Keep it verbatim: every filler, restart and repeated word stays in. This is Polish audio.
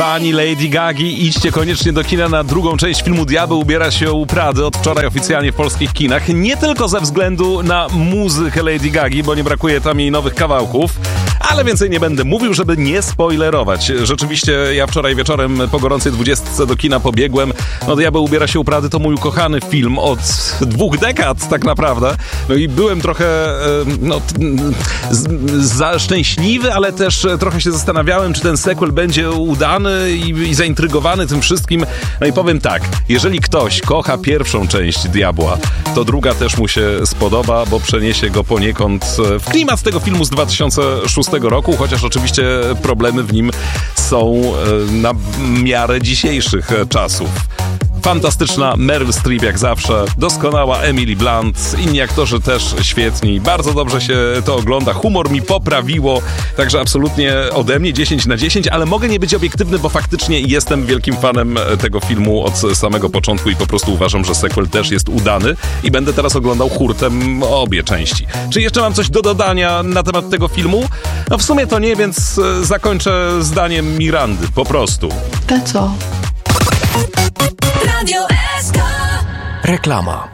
Fani Lady Gagi, idźcie koniecznie do kina na drugą część filmu Diabeł ubiera się u Prady, od wczoraj oficjalnie w polskich kinach. Nie tylko ze względu na muzykę Lady Gagi, bo nie brakuje tam jej nowych kawałków, ale więcej nie będę mówił, żeby nie spoilerować. Rzeczywiście ja wczoraj wieczorem po gorącej dwudziestce do kina pobiegłem. No Diabeł ubiera się u Prady to mój ukochany film od dwóch dekad tak naprawdę. No i byłem trochę no, za szczęśliwy, ale też trochę się zastanawiałem, czy ten sequel będzie udany i, i zaintrygowany tym wszystkim. No i powiem tak, jeżeli ktoś kocha pierwszą część Diabła, to druga też mu się spodoba, bo przeniesie go poniekąd w klimat tego filmu z dwa tysiące szóstego roku, chociaż oczywiście problemy w nim są na miarę dzisiejszych czasów. Fantastyczna Meryl Streep jak zawsze, doskonała Emily Blunt, inni aktorzy też świetni, bardzo dobrze się to ogląda, humor mi poprawiło, także absolutnie ode mnie dziesięć na dziesięć, ale mogę nie być obiektywny, bo faktycznie jestem wielkim fanem tego filmu od samego początku i po prostu uważam, że sequel też jest udany i będę teraz oglądał hurtem obie części. Czy jeszcze mam coś do dodania na temat tego filmu? No w sumie to nie, więc zakończę zdaniem Mirandy, po prostu. That's all. Radio S K. Reklama.